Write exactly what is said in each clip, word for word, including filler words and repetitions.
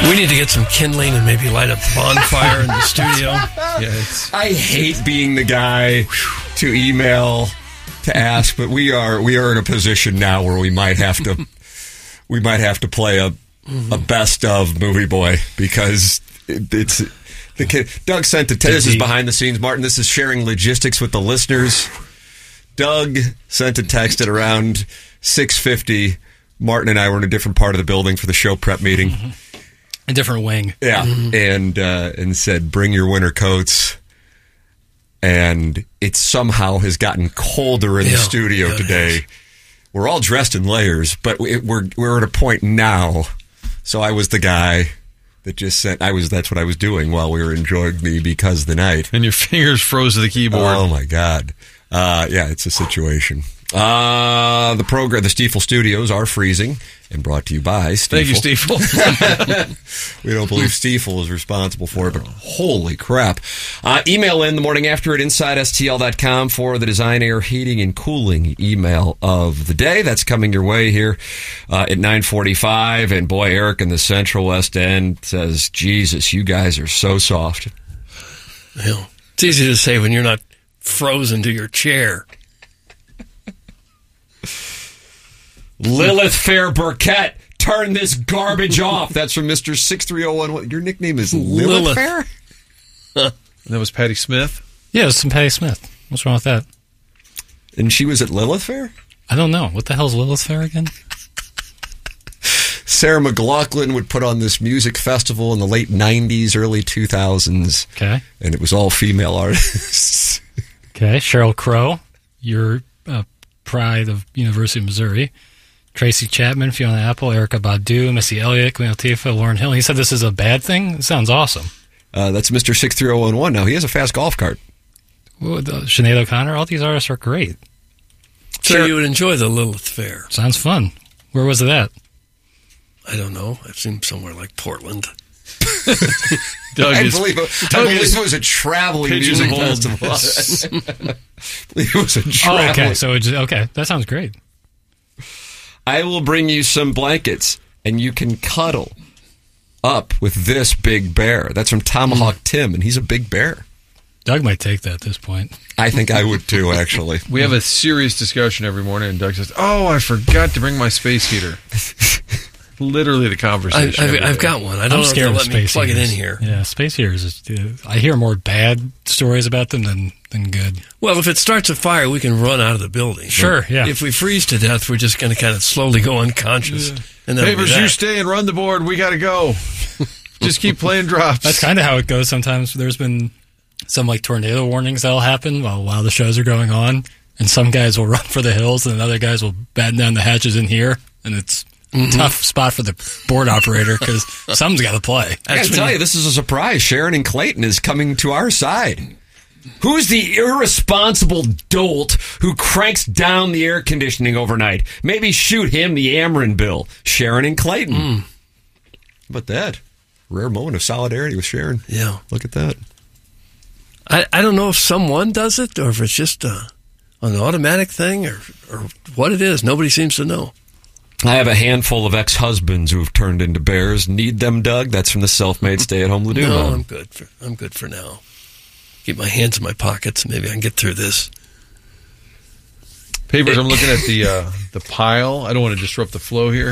We need to get some kindling and maybe light a bonfire in the studio. Yes. I hate being the guy to email to ask, but we are we are in a position now where we might have to we might have to play a mm-hmm. a best of Movie Boy because it, it's the kid. Doug sent a text. This is behind the scenes, Martin. This is sharing logistics with the listeners. Doug sent a text at around six fifty. Martin and I were in a different part of the building for the show prep meeting. Mm-hmm. A different wing. Yeah, mm-hmm. and uh, and said, bring your winter coats. And it somehow has gotten colder in yeah, the studio yeah, today. We're all dressed in layers, but it, we're we're at a point now. So I was the guy that just said, I was. That's what I was doing while we were enjoying the Because the Night. And your fingers froze to the keyboard. Oh, my God. Uh, yeah, it's a situation. Uh, the program, the Stiefel Studios are freezing and brought to you by Stiefel. Thank you, Stiefel. We don't believe Stiefel is responsible for it, but holy crap. Uh, email in the morning after at inside S T L dot com for the Design Air Heating and Cooling email of the day. That's coming your way here uh, at nine forty-five. And boy, Eric in the Central West End says, Jesus, you guys are so soft. Yeah. It's easy to say when you're not frozen to your chair. Lilith Fair Burkett, turn this garbage off. That's from Mister six three oh one. Your nickname is Lilith, Lilith. Fair? Huh. That was Patty Smith? Yeah, it was some Patty Smith. What's wrong with that? And she was at Lilith Fair? I don't know. What the hell's Lilith Fair again? Sarah McLachlan would put on this music festival in the late nineties, early two thousands. Okay. And it was all female artists. Okay. Sheryl Crow, your uh, pride of University of Missouri. Tracy Chapman, Fiona Apple, Erykah Badu, Missy Elliott, Queen Latifah, Lauryn Hill. He said this is a bad thing? It sounds awesome. Uh, that's Mister six three oh one one now. He has a fast golf cart. Well, the, Sinead O'Connor, all these artists are great. So sure. You would enjoy the Lilith Fair. Sounds fun. Where was it at? I don't know. I've seen somewhere like Portland. Doug I, is, believe it, I believe it was a traveling music festival. I believe it was a traveling. Oh, okay. So it's, okay, that sounds great. I will bring you some blankets, and you can cuddle up with this big bear. That's from Tomahawk mm. Tim, and he's a big bear. Doug might take that at this point. I think I would too, actually. We have a serious discussion every morning, and Doug says, oh, I forgot to bring my space heater. Literally the conversation. I, I've, I've got one. I don't I'm know scared if of let space me plug heaters. it in here. Yeah, space heaters. Is, I hear more bad stories about them than, than good. Well, if it starts a fire, we can run out of the building. Sure, but yeah. If we freeze to death, we're just going to kind of slowly go unconscious. Yeah. And Papers, you stay and run the board. We got to go. Just keep playing drops. That's kind of how it goes sometimes. There's been some like tornado warnings that'll happen while, while the shows are going on, and some guys will run for the hills, and other guys will batten down the hatches in here, and it's Mm-hmm. tough spot for the board operator because something's got to play. I got to tell you, this is a surprise. Sharon and Clayton is coming to our side. Who's the irresponsible dolt who cranks down the air conditioning overnight? Maybe shoot him the Ameren bill. Sharon and Clayton. Mm. How about that? Rare moment of solidarity with Sharon. Yeah. Look at that. I, I don't know if someone does it or if it's just a, an automatic thing or, or what it is. Nobody seems to know. I have a handful of ex-husbands who have turned into bears. Need them, Doug? That's from the self-made stay-at-home Ledoux. No, I'm good. For, I'm good for now. Keep my hands in my pockets. Maybe I can get through this. Papers, I'm looking at the uh, the pile. I don't want to disrupt the flow here.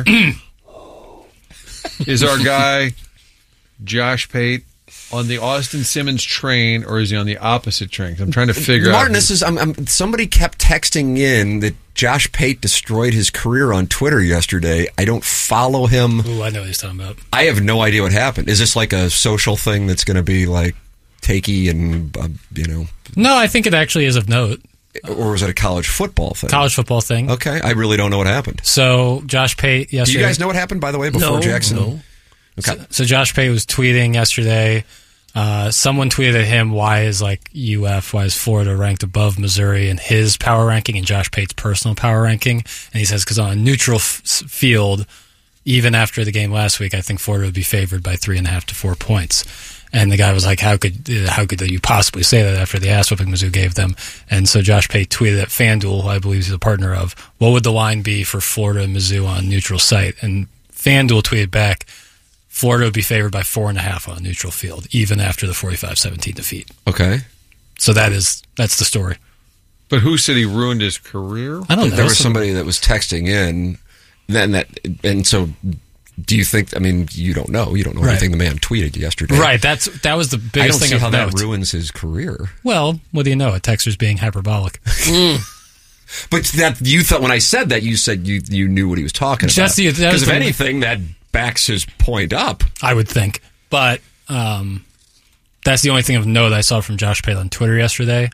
Is our guy, Josh Pate, on the Austin Simmons train, or is he on the opposite train? I'm trying to figure Martin, out. Martin, this is I'm, I'm, somebody kept texting in that Josh Pate destroyed his career on Twitter yesterday. I don't follow him. Ooh, I know what he's talking about. I have no idea what happened. Is this like a social thing that's going to be like takey and, uh, you know? No, I think it actually is of note. Or was it a college football thing? College football thing. Okay, I really don't know what happened. So Josh Pate yesterday. Do you guys know what happened, by the way, before no, Jackson? No. Okay. So, so Josh Pate was tweeting yesterday. Uh, someone tweeted at him, why is like U F, why is Florida ranked above Missouri in his power ranking and Josh Pate's personal power ranking? And he says, because on a neutral f- field, even after the game last week, I think Florida would be favored by three and a half to four points. And the guy was like, how could how could you possibly say that after the ass whooping Mizzou gave them? And so Josh Pate tweeted at FanDuel, who I believe he's a partner of, what would the line be for Florida and Mizzou on a neutral site? And FanDuel tweeted back, Florida would be favored by four and a half on a neutral field, even after the forty-five seventeen defeat. Okay. So that is that's the story. But who said he ruined his career? I don't know. There was somebody that was texting in, then that, and so do you think? I mean, you don't know. You don't know Right. anything the man tweeted yesterday, Right. That's that was the I biggest don't thing see of how note. that ruins his career. Well, what do you know? A texter's being hyperbolic. But that you thought when I said that, you said you you knew what he was talking Just the- about. that was Because if the- anything, that backs his point up. I would think. But um, that's the only thing of note I saw from Josh Pate on Twitter yesterday.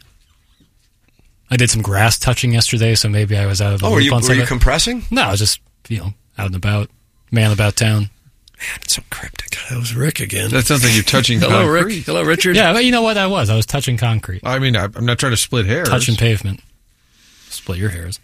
I did some grass touching yesterday, so maybe I was out of the Oh, loop were you on were some you of it. compressing? No, I was just, you know, out and about, man about town. Man, it's so cryptic. That was Rick again. That sounds like you're touching Hello, concrete. Rick. Hello, Richard. Yeah, but you know what I was? I was touching concrete, I mean, I- I'm not trying to split hairs. touching pavement. Split your hairs.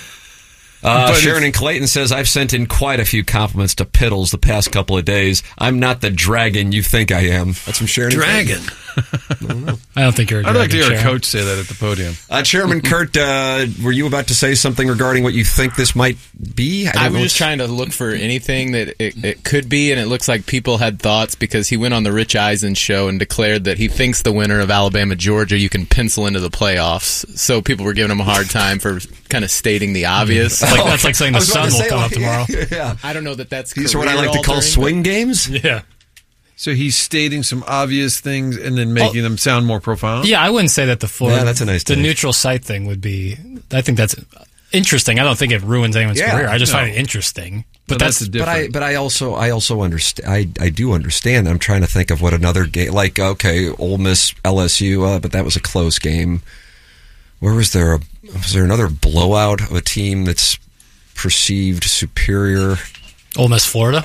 Uh, But Sharon it's- in Clayton says, I've sent in quite a few compliments to Piddles the past couple of days. I'm not the dragon you think I am. That's from Sharon in Clayton. Dragon. I don't think you're a I'd like to dragon, hear a Sharon. coach say that at the podium. Uh, Chairman Kurt, uh, were you about to say something regarding what you think this might be? I, don't I know was just what's- trying to look for anything that it, it could be, and it looks like people had thoughts because he went on the Rich Eisen show and declared that he thinks the winner of Alabama Georgia you can pencil into the playoffs. So people were giving him a hard time for kind of stating the obvious. Like, that's like saying I the was about sun to will say, come like, up tomorrow. Yeah, yeah. I don't know that that's These are what I like to call career-altering, swing games. Yeah. So he's stating some obvious things and then making them sound more profound? Yeah, I wouldn't say that the Florida, Yeah, that's a nice the take. neutral site thing would be, I think that's interesting. I don't think it ruins anyone's Yeah, career. I just no. find it interesting. But But that's, that's a But different. I, but I also, I also understand. I, I do understand. I'm trying to think of what another game, like okay, Ole Miss, L S U, uh, but that was a close game. Where was there? A, was there another blowout of a team that's perceived superior? Ole Miss, Florida.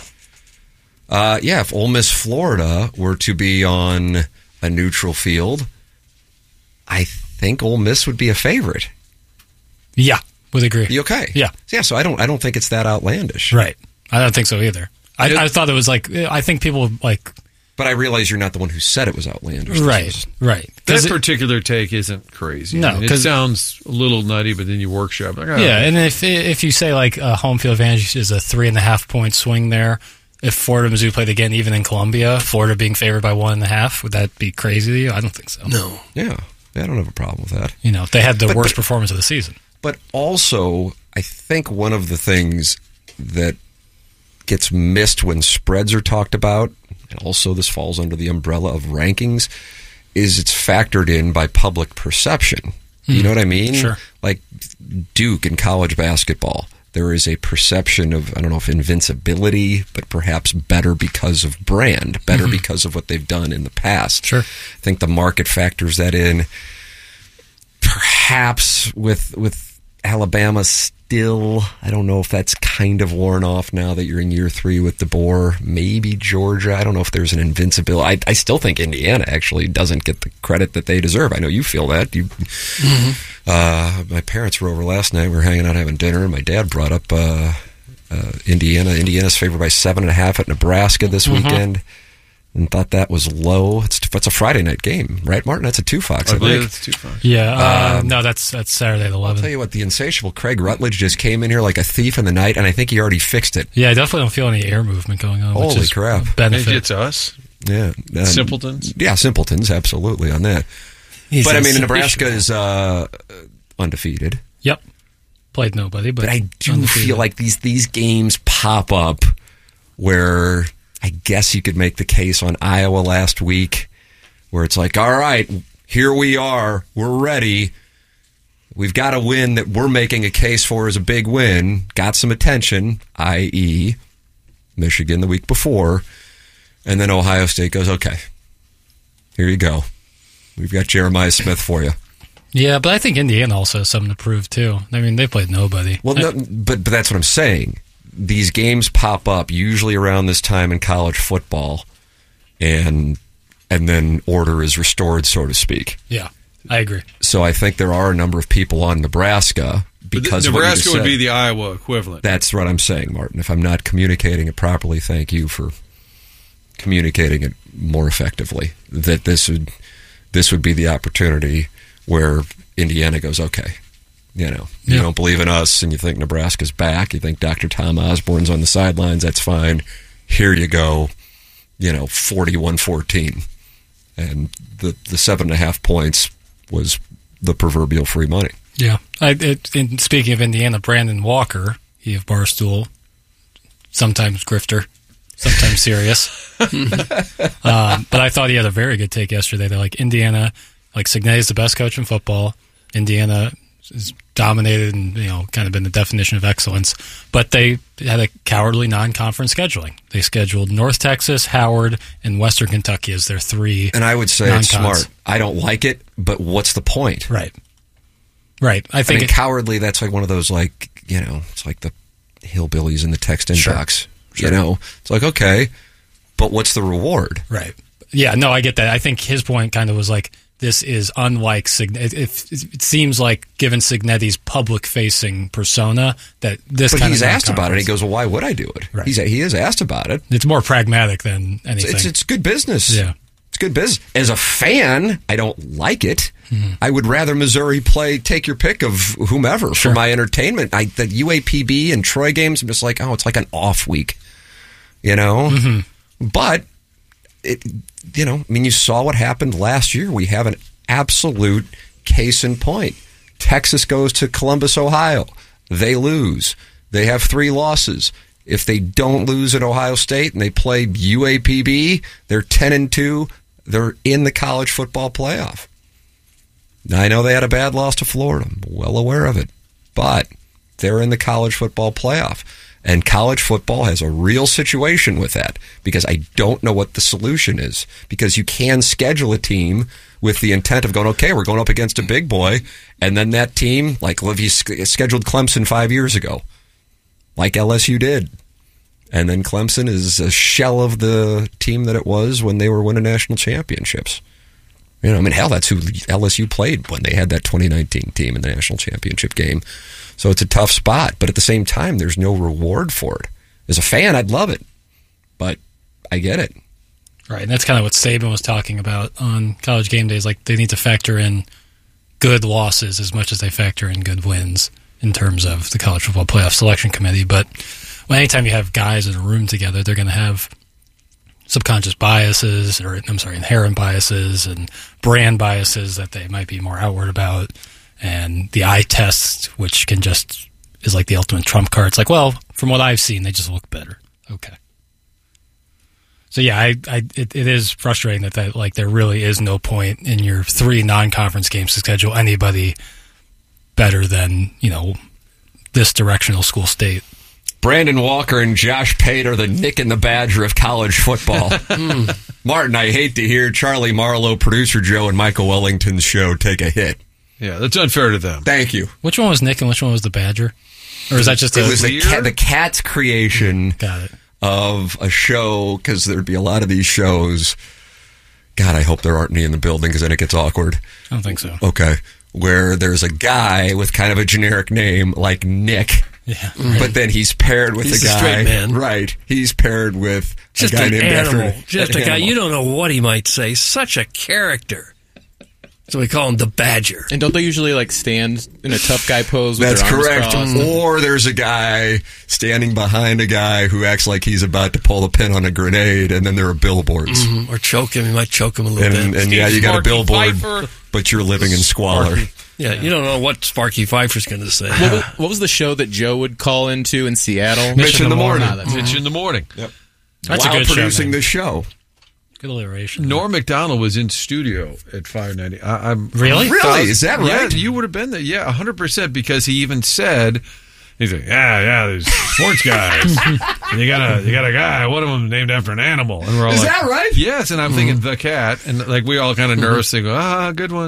Uh, yeah, if Ole Miss, Florida were to be on a neutral field, I think Ole Miss would be a favorite. Yeah, would agree. You okay? Yeah. Yeah. So I don't, I don't think it's that outlandish. Right. I don't think so either. I, I thought it was like, I think people like, But I realize you're not the one who said it was outlandish. This right, was- right. that 'Cause it- particular take isn't crazy. No, I mean, it 'cause- sounds a little nutty, but then you workshop. Like, oh, yeah, and if if you say like a home field advantage is a three and a half point swing there, if Florida Mizzou played again, even in Columbia, Florida being favored by one and a half, would that be crazy to you? I don't think so. No. Yeah. Yeah, I don't have a problem with that. You know, if they had the But- worst but- performance of the season. But also, I think one of the things that gets missed when spreads are talked about, and also this falls under the umbrella of rankings, is it's factored in by public perception. You know what I mean? Sure. Like Duke in college basketball, there is a perception of, I don't know if invincibility, but perhaps better because of brand, better because of what they've done in the past. Sure. I think the market factors that in. Perhaps with with Alabama still, I don't know if that's kind of worn off now that you're in year three with DeBoer. Maybe Georgia. I don't know if there's an invincibility. I, I still think Indiana actually doesn't get the credit that they deserve. I know you feel that. You, Mm-hmm. uh, my parents were over last night. We were hanging out having dinner, and my dad brought up uh, uh, Indiana. Indiana's favored by seven and a half at Nebraska this Mm-hmm. weekend. And thought that was low. It's, it's a Friday night game, right, Martin? That's a two Fox. I I believe think. it's too far. Yeah, uh, no, that's that's Saturday the I'll eleventh. tell you what, the insatiable Craig Rutledge just came in here like a thief in the night, and I think he already fixed it. Yeah, I definitely don't feel any air movement going on. which Holy is crap. a Maybe benefit. it's us. Yeah, um, Simpletons? Yeah, simpletons, absolutely on that. He's but I mean, insufficient. Nebraska is uh, undefeated. Yep, played nobody, but But I do undefeated. feel like these these games pop up where I guess you could make the case on Iowa last week, where it's like, all right, here we are, we're ready. We've got a win that we're making a case for as a big win, got some attention, that is. Michigan the week before, and then Ohio State goes, okay, here you go. We've got Jeremiah Smith for you. Yeah, but I think Indiana also has something to prove too. I mean, they played nobody. Well, no, but but that's what I'm saying. These games pop up usually around this time in college football, and and then order is restored, so to speak. Yeah, I agree. So I think there are a number of people on Nebraska because of what you Nebraska just would said. be the Iowa equivalent. That's what I'm saying, Martin. If I'm not communicating it properly, thank you for communicating it more effectively. That this would this would be the opportunity where Indiana goes, okay, you know, you Yeah. don't believe in us and you think Nebraska's back, you think Doctor Tom Osborne's on the sidelines, that's fine. Here you go. you know, forty-one fourteen. And the, the seven and a half points was the proverbial free money. Yeah. I, it, in, speaking of Indiana, Brandon Walker, he of Barstool, sometimes grifter, sometimes serious. um, but I thought he had a very good take yesterday. They're like, Indiana, like Cignetti's the best coach in football. Indiana is dominated and, you know, kind of been the definition of excellence. But they had a cowardly non-conference scheduling. They scheduled North Texas, Howard, and Western Kentucky as their three. And I would say non-cons. It's smart. I don't like it, but what's the point? Right. Right. I think I mean, it, cowardly, that's like one of those, like, you know, it's like the hillbillies in the text inbox. Sure. You know, it's like, okay, but what's the reward? Right. Yeah, no, I get that. I think his point kind of was like, this is unlike Signetti. It, it, it seems like, given Cignetti's public-facing persona, that this but kind he's of asked about it. He goes, well, why would I do it? Right. He's, he is asked about it. It's more pragmatic than anything. It's, it's good business. Yeah. It's good business. As a fan, I don't like it. Mm-hmm. I would rather Missouri play, take your pick of whomever Sure. for my entertainment. I, the U A P B and Troy games, I'm just like, oh, it's like an off week, you know? Mm-hmm. But, it, you know, I mean, you saw what happened last year. We have an absolute case in point. Texas goes to Columbus, Ohio. They lose. They have three losses. If they don't lose at Ohio State and they play U A P B, they're ten and two. They're in the college football playoff. Now, I know they had a bad loss to Florida. I'm well aware of it. But they're in the college football playoff. And college football has a real situation with that because I don't know what the solution is. Because you can schedule a team with the intent of going, okay, we're going up against a big boy. And then that team, like Livy scheduled Clemson five years ago, like L S U did. And then Clemson is a shell of the team that it was when they were winning national championships. You know, I mean, hell, that's who L S U played when they had that twenty nineteen team in the national championship game. So it's a tough spot. But at the same time, there's no reward for it. As a fan, I'd love it. But I get it. Right, and that's kind of what Saban was talking about on College Game Days. Like, they need to factor in good losses as much as they factor in good wins in terms of the College Football Playoff Selection Committee. But well, anytime you have guys in a room together, they're going to have subconscious biases, or I'm sorry, inherent biases and brand biases that they might be more outward about. And the eye test, which can just is like the ultimate trump card. It's like, well, from what I've seen, they just look better. Okay. So yeah, I, I it, it is frustrating that, that like there really is no point in your three non-conference games to schedule anybody better than, you know, this directional school state. Brandon Walker and Josh Pate are the Nick and the Badger of college football. mm. Martin, I hate to hear Charlie Marlowe, producer Joe, and Michael Wellington's show take a hit. Yeah, that's unfair to them. Thank you. Which one was Nick and which one was the Badger? Or is that just it a... was the, cat, the cat's creation Got it. of a show, because there'd be a lot of these shows. God, I hope there aren't any in the building, because then it gets awkward. I don't think so. Okay. Where there's a guy with kind of a generic name like Nick. Yeah. Right. But then he's paired with he's a guy. a straight man. Right. He's paired with just a guy an named animal. after Just an a guy. animal. You don't know what he might say. Such a character. So we call him the Badger. And don't they usually like stand in a tough guy pose with That's their arms correct. crossed? Or there's a guy standing behind a guy who acts like he's about to pull the pin on a grenade, and then there are billboards. Mm-hmm. Or choke him. He might choke him a little And, bit. and yeah, you got a Sparky billboard, Pfeiffer. but you're living in squalor. Yeah, you don't know what Sparky Pfeiffer's going to say. What was, what was the show that Joe would call into in Seattle? Mitch in the Morning. Ah, that's right. Mitch in the morning. Yep. That's While a good show, producing man. this show. Good alliteration. Norm Macdonald was in studio at five ninety. I, I'm Really? Really? Is that right? Yeah, you would have been there. Yeah, one hundred percent, because he even said, he's like, yeah, yeah, there's sports guys. And you got a you got a guy, one of them named after an animal. And we're all Is like, that right? Yes, and I'm thinking the cat, and like we all kind of nervous, thinking, ah, good one.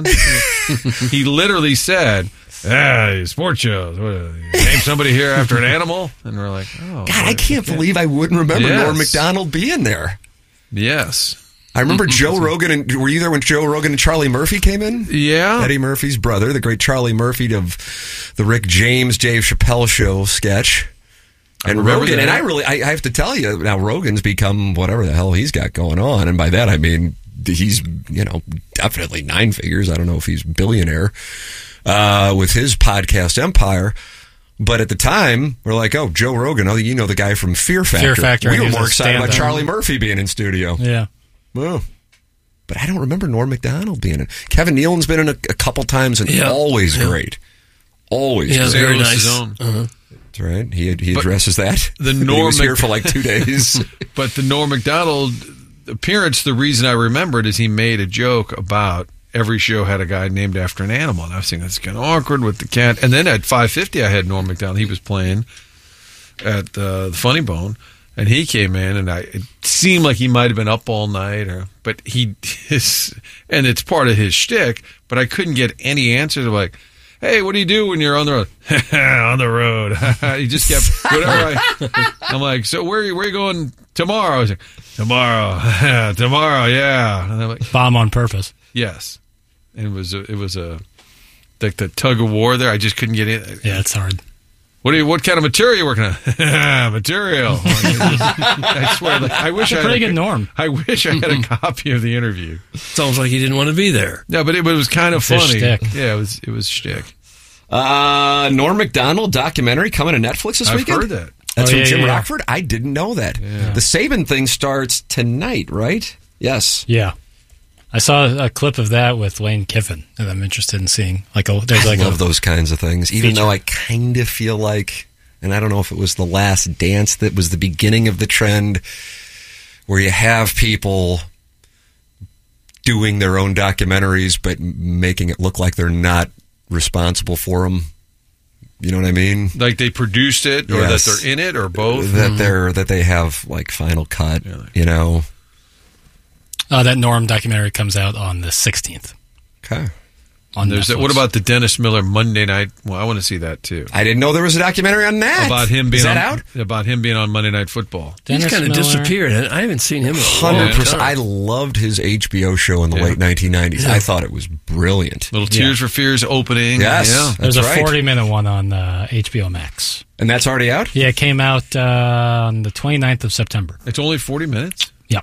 He literally said, yeah, sports shows. What, name somebody here after an animal? And we're like, oh. God, I can't believe I wouldn't remember Yes. Norm Macdonald being there. Yes. I remember Joe Rogan, and were you there when Joe Rogan and Charlie Murphy came in? Yeah. Eddie Murphy's brother, the great Charlie Murphy of the Rick James, Dave Chappelle show sketch. And remember Rogan, that. and I really, I, I have to tell you, now Rogan's become whatever the hell he's got going on. And by that, I mean, he's, you know, definitely nine figures. I don't know if he's billionaire uh, with his podcast empire. But at the time, we're like, oh, Joe Rogan, oh, you know the guy from Fear Factor. Fear Factor, We he were was more a excited about stand-up. Charlie Murphy being in studio. Yeah. Well, but I don't remember Norm Macdonald being in. Kevin Nealon's been in a, a couple times and Yeah. always Yeah. great. Always Yeah, great. very Zero nice. zone. Uh-huh. That's right. He he But addresses that. the he Norm was here Mac- for like two days. But the Norm Macdonald appearance, the reason I remembered is he made a joke about every show had a guy named after an animal. And I was thinking, that's kind of awkward with the cat. And then at five fifty, I had Norm Macdonald. He was playing at uh, the Funny Bone. And he came in, and I it seemed like he might have been up all night, or but he his and it's part of his shtick. But I couldn't get any answers. I'm like, hey, what do you do when you're on the road? On the road. He just kept whatever. I, I'm like, so where are you, where are you going tomorrow? I was like, tomorrow, tomorrow, yeah. And I'm like, Bomb on purpose. yes. And it was a, it was a like the tug of war there. I just couldn't get in. Yeah, it's hard. What do you, what kind of material are you working on? Material. I swear, like, I wish I Pretty had a- good Norm. I wish I had a copy of the interview. Sounds like he didn't want to be there. No, but it, but it was kind of It's his funny. shtick. Yeah, it was it was shtick. Uh, Norm Macdonald documentary coming to Netflix this I've weekend? heard that. That's Oh, from yeah, Jim yeah, yeah. Rockford? I didn't know that. The Saban thing starts tonight, right? Yes. Yeah. I saw a clip of that with Lane Kiffin, and I'm interested in seeing. Like, a, there's I like love a, those kinds of things, even feature. though I kind of feel like, and I don't know if it was The Last Dance that was the beginning of the trend, where you have people doing their own documentaries, but making it look like they're not responsible for them. You know what I mean? Like they produced it, or Yes. that they're in it, or both. That they're that they have like final cut. Really? You know? uh, that Norm documentary comes out on the sixteenth. Okay. On There's that, Netflix. what about the Dennis Miller Monday night? Well, I want to see that too. I didn't know there was a documentary on that. About him being Is that on, out? About him being on Monday Night Football. Dennis He's kind of Miller? disappeared. I haven't seen him in a long Hundred percent. I time. loved his H B O show in the Yeah. late nineteen nineties. I thought it was brilliant. Little Tears for Fears opening. Yes. Yeah. There's That's a right. forty minute one on uh, H B O Max. And that's already out? Yeah, it came out uh, on the twenty-ninth of September. It's only forty minutes. Yep.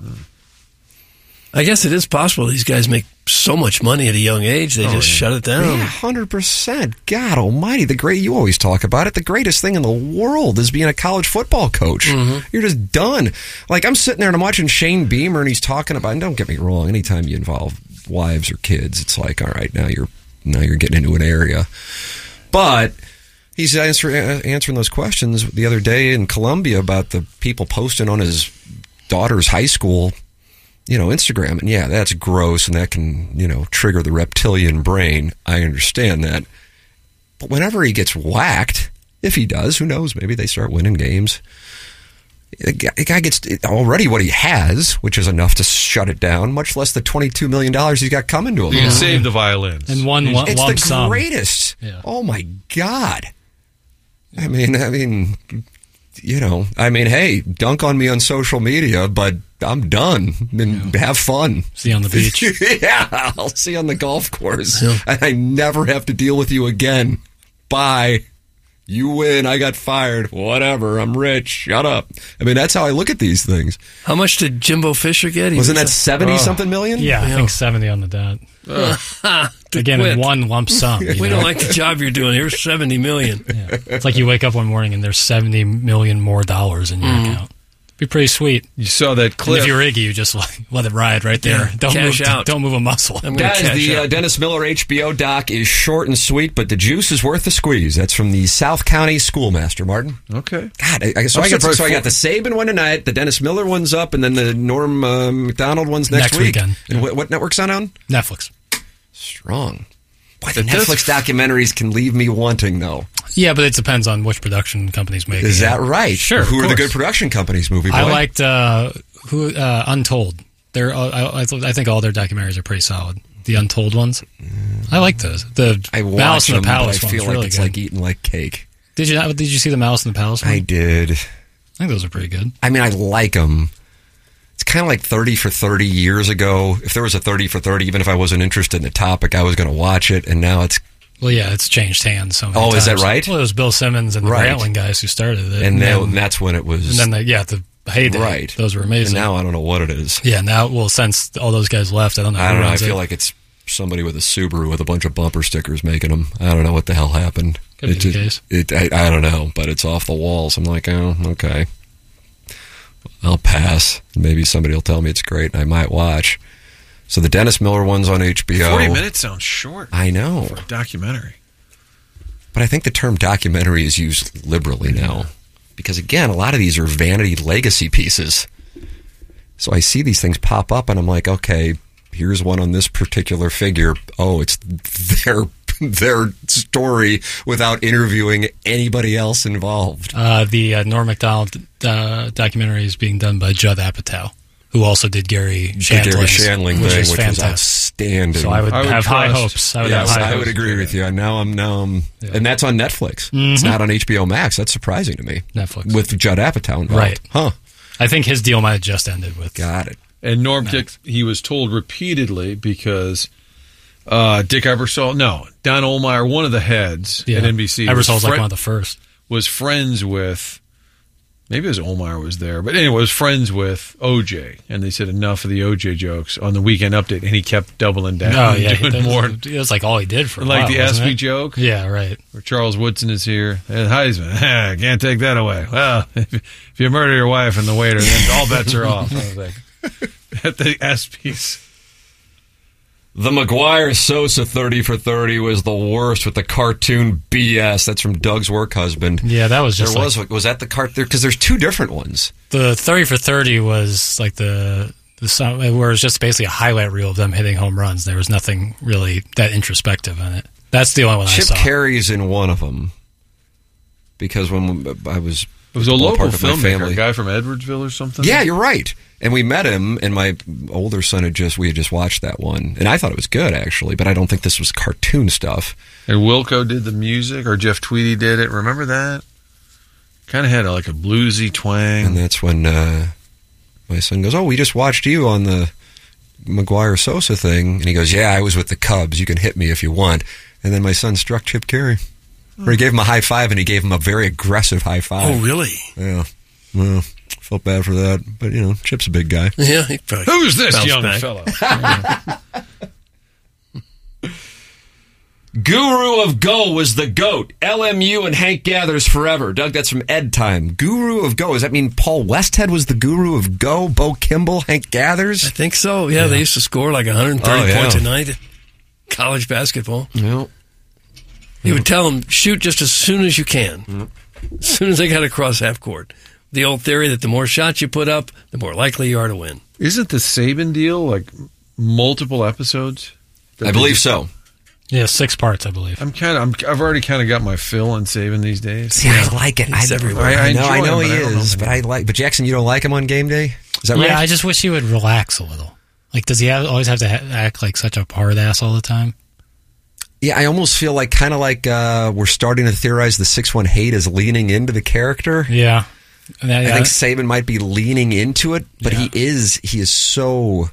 I guess it is possible these guys make so much money at a young age, they just shut it down. Yeah, hundred percent. God Almighty, the great. You always talk about it. The greatest thing in the world is being a college football coach. You're just done. Like I'm sitting there and I'm watching Shane Beamer, and he's talking about. And don't get me wrong. Anytime you involve wives or kids, it's like, all right, now you're now you're getting into an area. But he's answer, answering those questions the other day in Columbia about the people posting on his daughter's high school, you know, Instagram. And yeah, that's gross, and that can, you know, trigger the reptilian brain. I understand that. But whenever he gets whacked, if he does, who knows? Maybe they start winning games. The guy the guy gets already what he has, which is enough to shut it down, much less the twenty-two million dollars he's got coming to him. You can save the violins. And one lump, It's lump the sum. greatest. Yeah. Oh my God. I mean, I mean, you know, I mean, hey, dunk on me on social media, but I'm done. And have fun. See you on the beach. Yeah, I'll see you on the golf course. And I never have to deal with you again. Bye. You win. I got fired. Whatever. I'm rich. Shut up. I mean, that's how I look at these things. How much did Jimbo Fisher get? He Wasn't that was seventy something million? Yeah, I Yeah. think seventy on the dot. to Again, quit. in one lump sum. you We know? don't like the job you're doing. Here's seventy million. Yeah. It's like you wake up one morning and there's seventy million more dollars in your account. Be pretty sweet. You saw that And clip. if you're Iggy, you just like, let it ride right there. Yeah, don't cash move, out. Don't move a muscle. I'm gonna Guys, cash the out. uh, Dennis Miller H B O doc is short and sweet, but the juice is worth the squeeze. That's from the South County Schoolmaster, Martin. Okay. God, I, I, so, I'm I got, surprised so I for- got the Saban one tonight, the Dennis Miller one's up, and then the Norm uh, Macdonald one's next, Next week. weekend. And what, what network's on on? Netflix. Strong. Boy, the It does- Netflix documentaries can leave me wanting, though. Yeah, but it depends on which production company's making Is it. that right? Sure, Who of are the course. good production companies, Movie Boy? I liked uh, who uh, Untold. They're uh, I, I, th- I think all their documentaries are pretty solid. The Untold ones, I like those. The I watch Mouse in them, the Palace but I feel one's like really it's good. like eating like cake. Did you not, did you see the Mouse in the Palace one? I did. I think those are pretty good. I mean, I like them. It's kind of like thirty for thirty years ago. If there was a thirty for thirty, even if I wasn't interested in the topic, I was going to watch it. And now it's, Well, yeah, it's changed hands so many Oh, is that times. right? Well, it was Bill Simmons and the Right. Grantland guys who started it. and, now, then, that's when it was. and then the, yeah, the heyday. right. Those were And amazing. now I don't know what it is. yeah, now, well, since all those guys left, I don't know. I who don't know. I runs feel it. like it's somebody with a Subaru with a bunch of bumper stickers making them. I don't know what the hell happened. Could be It the just- case. it, I, I don't know, but it's off the walls. I'm like, oh, okay. I'll pass. Maybe somebody will tell me it's great, and I might watch. So the Dennis Miller one's on H B O. Forty minutes sounds short I know. for a documentary. But I think the term documentary is used liberally now. Because, again, a lot of these are vanity legacy pieces. So I see these things pop up, and I'm like, okay, here's one on this particular figure. Oh, it's their their story without interviewing anybody else involved. Uh, the uh, Norm Macdonald uh, documentary is being done by Judd Apatow, who also did Gary The Shandling's, Gary Shandling which thing, is which was fantastic. outstanding. So I would, I would have high trust- hopes. I would Yes, have high I would hopes. agree with you. Now I'm now I'm, Yeah. and that's on Netflix. It's not on H B O Max. That's surprising to me. Netflix. With Judd Apatow involved. Right. Huh. I think his deal might have just ended with. Got it. And Norm Dick, he was told repeatedly because uh, Dick Ebersol, no, Don Ohlmeyer, one of the heads Yeah. at N B C, was, Ebersol's like fri- one of the first. was friends with, maybe it was Ohlmeyer was there, but anyway, was friends with O J. And they said enough of the O J jokes on the Weekend Update, and he kept doubling down Oh and yeah, doing that was, more. It was like all he did for a Like while, the wasn't Espy it? joke, Yeah, right. where Charles Woodson is here. And Heisman, "Ah, can't take that away. Well, if, if you murder your wife and the waiter, then all bets are off. I was like, at the Espys. The Maguire Sosa thirty for thirty was the worst with the cartoon B S. That's from Doug's work husband. Yeah, that was There just was like, was that the cart there because there's two different ones. the thirty for thirty was like the the song where it was just basically a highlight reel of them hitting home runs. There was nothing really that introspective in it. That's the only one Chip I saw. Carey's in one of them because when I was It was a ballpark local with my filmmaker, family. a guy from Edwardsville or something. Yeah, you're right. And we met him, and my older son had just we had just watched that one, and I thought it was good actually, but I don't think this was cartoon stuff. And Wilco did the music, or Jeff Tweedy did it. Remember that? Kind of had a, like a bluesy twang. And that's when uh, my son goes, "Oh, we just watched you on the Maguire Sosa thing," and he goes, "Yeah, I was with the Cubs. You can hit me if you want." And then my son struck Chip Carey, or he gave him a high five, and he gave him a very aggressive high five. Oh, really? Yeah. Well, felt bad for that, but you know, Chip's a big guy. Yeah. He probably Who's this bounced young back. fellow? Guru of Go was the GOAT. L M U and Hank Gathers forever. Doug, that's from Ed Time. Guru of Go. Does that mean Paul Westhead was the Guru of Go? Bo Kimball, Hank I Gathers? think so. Yeah, they used to score like one hundred thirty Oh, yeah. points a night in college basketball. No. He would tell them, shoot just as soon as you can, as soon as they got across half court. The old theory that the more shots you put up, the more likely you are to win. Isn't the Saban deal like multiple episodes? I believe so. Yeah, six parts, I believe. I'm kind of. I'm, I've already kind of got my fill on Saban these days. See, I like it. He's I, everywhere. I, I I know, I enjoy know him, he but I don't know is, him. but I like. But Jackson, you don't like him on game day? Is that right? Yeah, I just wish he would relax a little. Like, does he have, always have to ha- act like such a hard ass all the time? Yeah, I almost feel like kind of like uh, we're starting to theorize the six one hate is leaning into the character. Yeah. And that- I think Saban might be leaning into it, but Yeah. he is he is so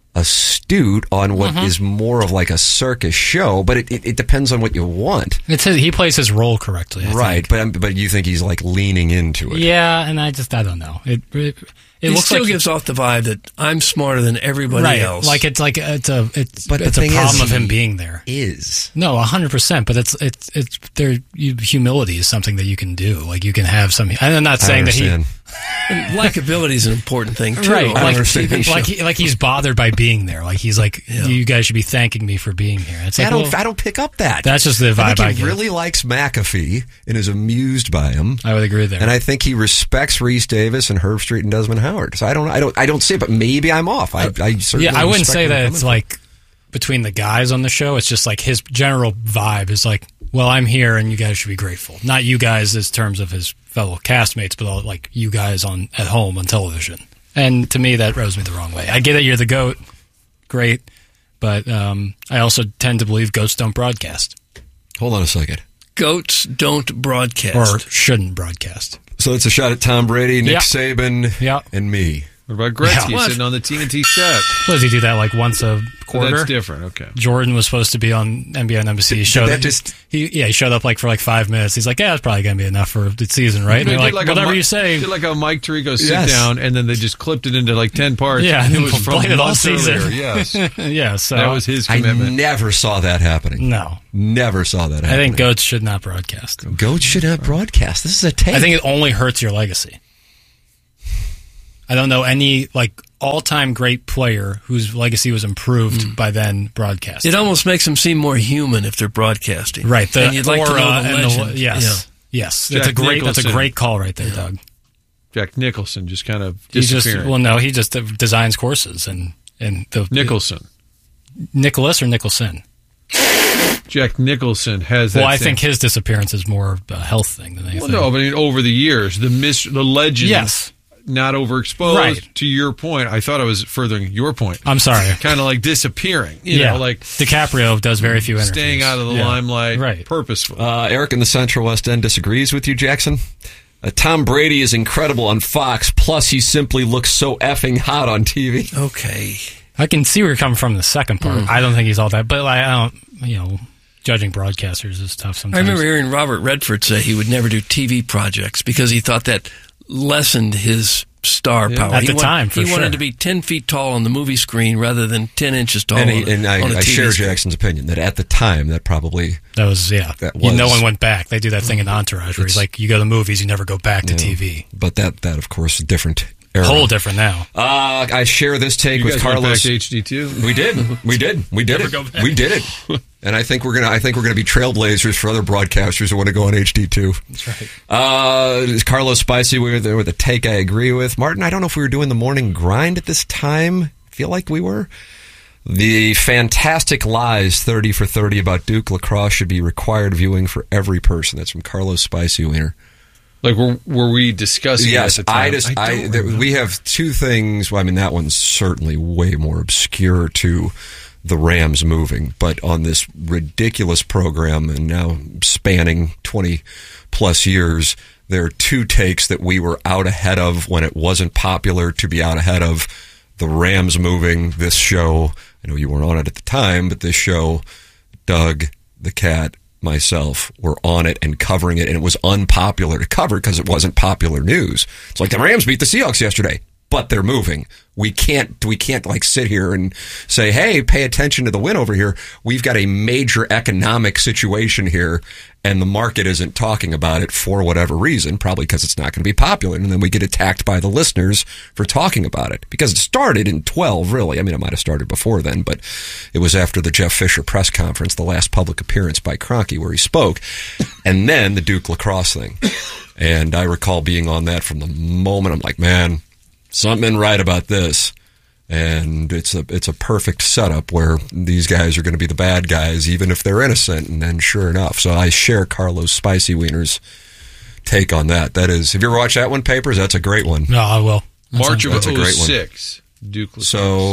astute on what is more of like a circus show. But it, it, it depends on what you want, it's his, he plays his role correctly. I right? think. But um, but you think he's like leaning into it? Yeah, and I just, I don't know. It, it, it He looks still like gives off the vibe that I'm smarter than everybody right, else. like it's like it's a it's But the it's a thing is, problem of him he- being there. Is No, a hundred percent. But it's it's it's there. You, humility is something that you can do. Like you can have some. I'm not I saying that he understand. And likability is an important thing too. right, on like a T V show. like, he, like he's bothered by being there. Like he's like, Yeah. you guys should be thanking me for being here. It's I like, don't well, I don't pick up that. that's just the I vibe think I, he get. really likes McAfee and is amused by him. I would agree there. And I think he respects Reese Davis and Herb Street and Desmond Howard. So I don't, I don't, I don't see it, but maybe I'm off. I, I certainly yeah, I wouldn't respect say where that you're it's coming like between the guys on the show. It's just like his general vibe is like, well, I'm here and you guys should be grateful. Not you guys as terms of his fellow castmates, but all, like you guys on at home on television. And to me, that rubs me the wrong way. I get it, you're the GOAT, great, but um, I also tend to believe goats don't broadcast from. Hold on a second. Goats don't or broadcast. shouldn't broadcast. So it's a shot at Tom Brady, Nick Yeah. Saban, Yeah. and me. What about Gretzky Yeah. sitting on the T N T set? What does he do that like once a quarter. That's different. Okay. Jordan was supposed to be on N B A and N B C. He showed that up, just- he yeah he showed up like for like five minutes. He's like, yeah, it's probably gonna be enough for the season, right? And They they're did like, a whatever Mi- you say. Did like a Mike Tirico sit Yes. down, and then they just clipped it into like ten parts. Yeah, and it was from played it all months season. earlier. Yes, yeah, so that was his I commitment. never saw that happening. no. Never saw that I happening. think goats should not broadcast. Goats should have broadcast. This is a take. I think it only hurts your legacy. I don't know any like all-time great player whose legacy was improved Mm. by then broadcasting. It almost makes them seem more human if they're broadcasting. Right. The and you'd like aura to know the and the- legend. yes. Yes. Jack That's a great that's a Nicholson. great call right there, Doug. Jack Nicholson just kind of He just disappearing. well no, he just designs courses and and the Nicholson. Nicholas or Nicholson? Jack Nicholson has that. Well, I same- think his disappearance is more a health thing than anything. Well, no, but I mean, over the years, the mis- the legend, Yes. not overexposed. Right. To your point, I thought I was furthering your point. I'm sorry. Kind of like disappearing. You yeah, know, like DiCaprio does very few interviews. staying out of the Yeah. limelight, Right. purposefully. Uh, Eric in the Central West End disagrees with you, Jackson. Uh, Tom Brady is incredible on Fox. Plus, he simply looks so effing hot on T V. Okay. I can see where you're coming from in the second part. I don't think he's all that, but like, I don't, you know, judging broadcasters is tough sometimes. I remember hearing Robert Redford say he would never do T V projects because he thought that lessened his star Yeah. power. At he the wa- time, for he sure. wanted to be ten feet tall on the movie screen rather than ten inches tall. And, on he, a, and I, on a I T V share screen. Jackson's opinion that at the time, that probably That was, yeah. That You- no was- one went back. They do that thing in Entourage where he's like, you go to movies, you never go back to Yeah. T V. But that, that of course, is a different era. Whole different now. Uh, I share this take you with guys went back Carlos. to H D two? We did. We did. We did Never it. go back. We did it. And I think we're gonna. I think we're gonna be trailblazers for other broadcasters who want to go on H D two. That's right. Uh, is Carlos Spicy with with a take I agree with. Martin, I don't know if we were doing the morning grind at this time. I feel like we were. The fantastic lies thirty for thirty about Duke lacrosse should be required viewing for every person. That's from Carlos Spicy Wiener. Like, were, were we discussing Yes, it at the time? I just I, don't there, remember. we have two things. Well, I mean, that one's certainly way more obscure to the Rams moving, but on this ridiculous program and now spanning twenty plus years, there are two takes that we were out ahead of when it wasn't popular to be out ahead of. The Rams moving, this show, I know you weren't on it at the time, but this show, Doug, the cat, myself were on it and covering it, and it was unpopular to cover because it wasn't popular news. It's like the Rams beat the Seahawks yesterday, but they're moving. We can't we can't like sit here and say, hey, pay attention to the win over here. We've got a major economic situation here, and the market isn't talking about it for whatever reason, probably because it's not going to be popular, and then we get attacked by the listeners for talking about it. Because it started in twelve, really. I mean, it might have started before then, but it was after the Jeff Fisher press conference, the last public appearance by Kroenke where he spoke, and then the Duke lacrosse thing. And I recall being on that from the moment. I'm like, man, something right about this. And it's a it's a perfect setup where these guys are going to be the bad guys, even if they're innocent. And then, sure enough, so I share Carlos Spicy Wiener's take on that. That is, have you ever watched that one, Papers? That's a great one. No, I will. That's March a- of That's a great one. oh six. Duke lacrosse.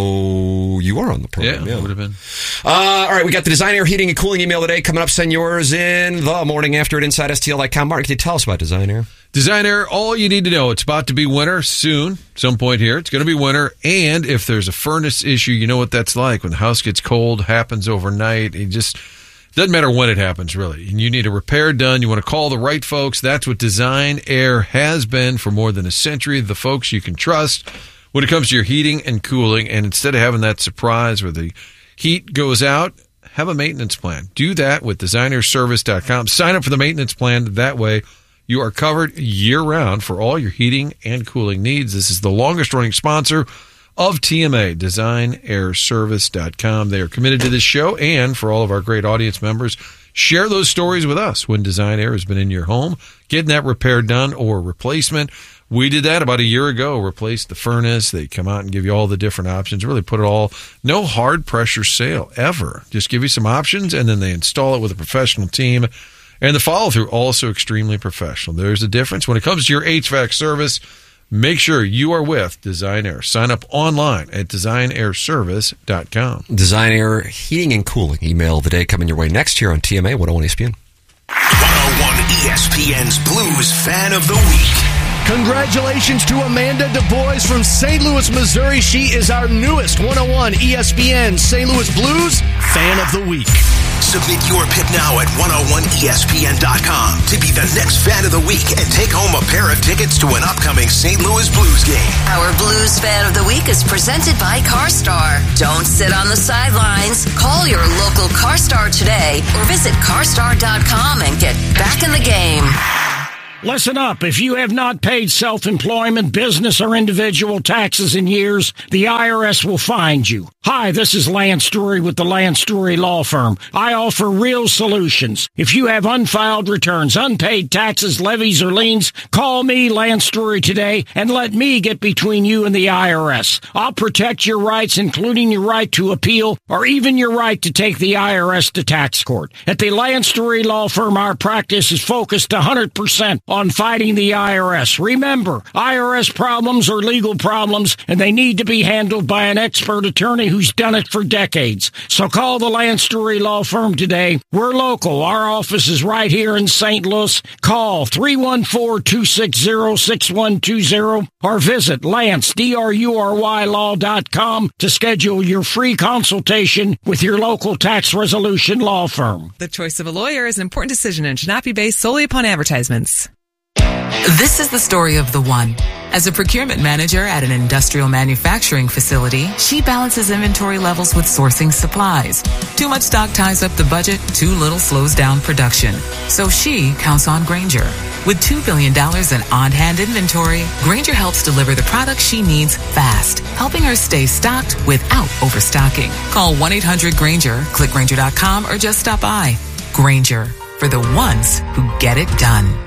So you are on the program, yeah, yeah. would have been. Uh, all right, we got the Design Air Heating and Cooling email today. Coming up, send yours in the morning after at inside S T L dot com. Martin, can you tell us about Design Air? Design Air, all you need to know, it's about to be winter soon, some point here. It's going to be winter, and if there's a furnace issue, you know what that's like. When the house gets cold, happens overnight, it just doesn't matter when it happens, really. And you need a repair done. You want to call the right folks. That's what Design Air has been for more than a century. The folks you can trust when it comes to your heating and cooling. And instead of having that surprise where the heat goes out, have a maintenance plan. Do that with design air service dot com. Sign up for the maintenance plan. That way, you are covered year-round for all your heating and cooling needs. This is the longest-running sponsor of T M A, design air service dot com. They are committed to this show, and for all of our great audience members, share those stories with us when Design Air has been in your home, getting that repair done or replacement. We did that about a year ago, replaced the furnace. They come out and give you all the different options, really put it all, no hard pressure sale ever. Just give you some options, and then they install it with a professional team. And the follow-through, also extremely professional. There's a difference. When it comes to your H V A C service, make sure you are with Design Air. Sign up online at design air service dot com. Design Air Heating and Cooling. Email of the day coming your way next here on T M A one oh one E S P N. one oh one E S P N's Blues Fan of the Week. Congratulations to Amanda Du Bois from Saint Louis, Missouri. She is our newest one oh one E S P N Saint Louis Blues Fan of the Week. Submit your pick now at one oh one E S P N dot com to be the next Fan of the Week and take home a pair of tickets to an upcoming Saint Louis Blues game. Our Blues Fan of the Week is presented by CarStar. Don't sit on the sidelines. Call your local CarStar today or visit car star dot com and get back in the game. Listen up. If you have not paid self-employment, business, or individual taxes in years, the I R S will find you. Hi, this is Lance Drury with the Lance Drury Law Firm. I offer real solutions. If you have unfiled returns, unpaid taxes, levies, or liens, call me, Lance Drury, today and let me get between you and the I R S. I'll protect your rights, including your right to appeal or even your right to take the I R S to tax court. At the Lance Drury Law Firm, our practice is focused one hundred percent on fighting the I R S. Remember, I R S problems are legal problems, and they need to be handled by an expert attorney who's done it for decades. So call the Lance Drury Law Firm today. We're local. Our office is right here in Saint Louis. Call three one four, two six zero, six one two zero or visit Lance, D R U R Y law dot com to schedule your free consultation with your local tax resolution law firm. The choice of a lawyer is an important decision and should not be based solely upon advertisements. This is the story of the one. As a procurement manager at an industrial manufacturing facility, she balances inventory levels with sourcing supplies. Too much stock ties up the budget, too little slows down production. So she counts on Grainger. With two billion dollars in on-hand inventory, Grainger helps deliver the products she needs fast, helping her stay stocked without overstocking. Call one eight hundred Grainger, click Grainger dot com, or just stop by. Grainger, for the ones who get it done.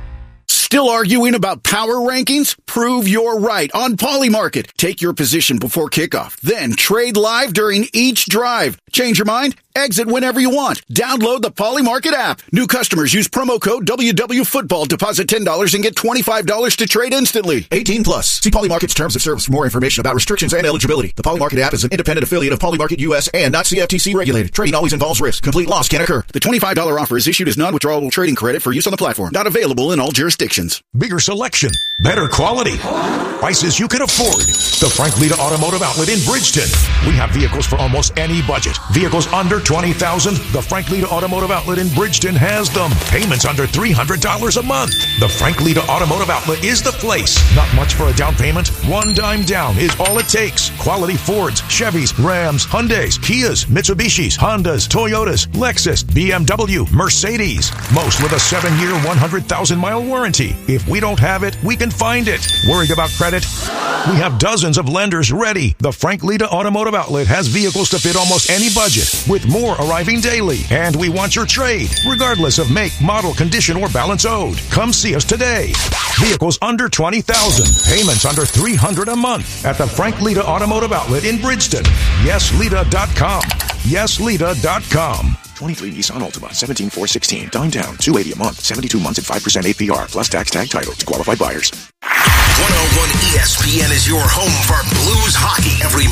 Still arguing about power rankings? Prove you're right on Polymarket. Take your position before kickoff, then trade live during each drive. Change your mind? Exit whenever you want. Download the Polymarket app. New customers use promo code W W Football. Deposit ten dollars and get twenty-five dollars to trade instantly. eighteen plus. See Polymarket's terms of service for more information about restrictions and eligibility. The Polymarket app is an independent affiliate of Polymarket U S and not C F T C regulated. Trading always involves risk. Complete loss can occur. The twenty-five dollars offer is issued as non-withdrawable trading credit for use on the platform. Not available in all jurisdictions. Bigger selection. Better quality. Prices you can afford. The Frank Lita Automotive Outlet in Bridgeton. We have vehicles for almost any budget. Vehicles under twenty thousand dollars. The Frank Lita Automotive Outlet in Bridgeton has them. Payments under three hundred dollars a month. The Frank Lita Automotive Outlet is the place. Not much for a down payment. One dime down is all it takes. Quality Fords, Chevys, Rams, Hyundais, Kias, Mitsubishis, Hondas, Toyotas, Lexus, B M W, Mercedes. Most with a seven-year, one hundred thousand mile warranty. If we don't have it, we can find it. Worried about credit? We have dozens of lenders ready. The Frank Lita Automotive Outlet has vehicles to fit almost any budget, with more arriving daily. And we want your trade, regardless of make, model, condition, or balance owed. Come see us today. Vehicles under twenty thousand dollars. Payments under three hundred dollars a month at the Frank Lita Automotive Outlet in Bridgeton. yes lita dot com. yes lita dot com. twenty-three Nissan Altima, seventeen four sixteen. Down down, two hundred eighty dollars a month, seventy-two months at five percent A P R, plus tax tag title to qualified buyers. one oh one E S P N is your home for Blues hockey every